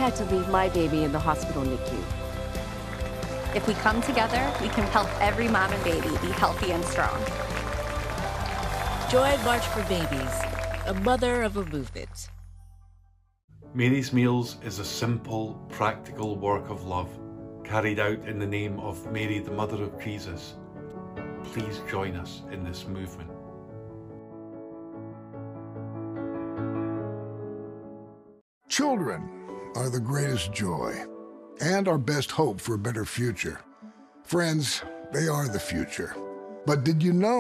had to leave my baby in the hospital NICU. If we come together, we can help every mom and baby be healthy and strong. Join March for Babies, a mother of a movement. Mary's Meals is a simple, practical work of love carried out in the name of Mary, the Mother of Jesus. Please join us in this movement. Children are the greatest joy and our best hope for a better future. Friends, they are the future. But did you know